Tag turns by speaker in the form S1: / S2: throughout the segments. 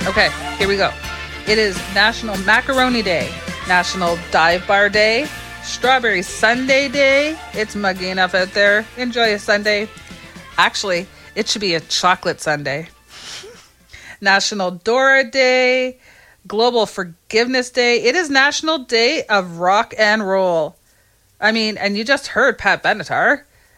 S1: Okay, here we go. It is National Macaroni Day, National Dive Bar Day, Strawberry Sundae Day. It's muggy enough out there. Enjoy a sundae. Actually, it should be a chocolate sundae. National Dora Day, Global Forgiveness Day. It is National Day of Rock and Roll. I mean, and you just heard Pat Benatar.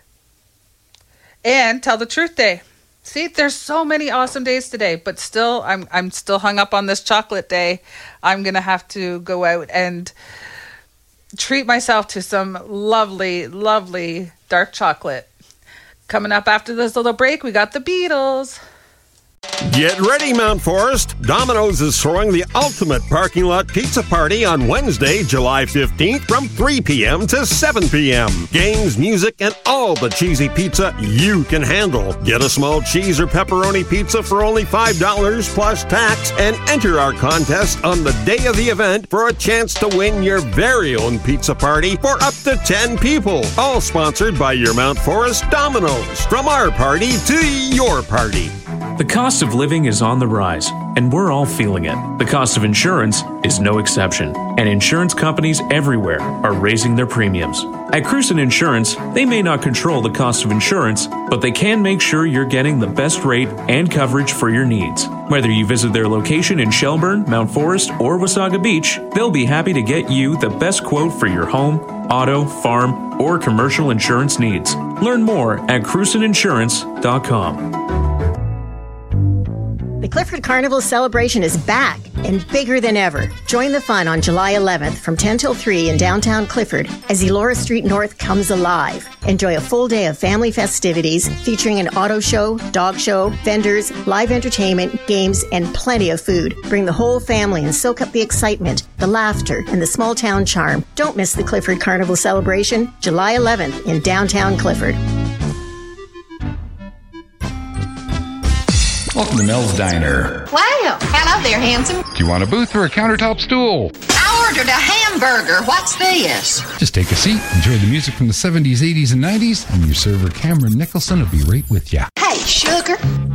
S1: And Tell the Truth Day. See, there's so many awesome days today, but still, I'm still hung up on this chocolate day. I'm going to have to go out and treat myself to some lovely, lovely dark chocolate. Coming up after this little break, we got the Beatles.
S2: Get ready, Mount Forest. Domino's is throwing the ultimate parking lot pizza party on Wednesday, July 15th from 3 p.m. to 7 p.m. Games, music, and all the cheesy pizza you can handle. Get a small cheese or pepperoni pizza for only $5 plus tax and enter our contest on the day of the event for a chance to win your very own pizza party for up to 10 people. All sponsored by your Mount Forest Domino's. From our party to your party.
S3: The cost of living is on the rise, and we're all feeling it. The cost of insurance is no exception, and insurance companies everywhere are raising their premiums. At Cruson Insurance, they may not control the cost of insurance, but they can make sure you're getting the best rate and coverage for your needs. Whether you visit their location in Shelburne, Mount Forest, or Wasaga Beach, they'll be happy to get you the best quote for your home, auto, farm, or commercial insurance needs. Learn more at crusoninsurance.com.
S4: The Clifford Carnival celebration is back and bigger than ever. Join the fun on July 11th from 10 till 3 in downtown Clifford as Elora Street North comes alive. Enjoy a full day of family festivities featuring an auto show, dog show, vendors, live entertainment, games, and plenty of food. Bring the whole family and soak up the excitement, the laughter, and the small town charm. Don't miss the Clifford Carnival celebration, July 11th in downtown Clifford.
S5: Welcome to Mel's Diner.
S6: Wow. Hello there, handsome.
S5: Do you want a booth or a countertop stool?
S6: I ordered a hamburger. What's this?
S5: Just take a seat, enjoy the music from the 70s, 80s, and 90s, and your server Cameron Nicholson will be right with you.
S6: Hey, sugar.